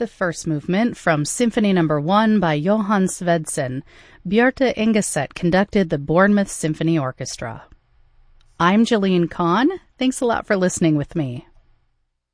the first movement from Symphony No. 1 by Johann Svedsen. Bjarte Engeset conducted the Bournemouth Symphony Orchestra. I'm Jalene Kahn. Thanks a lot for listening with me.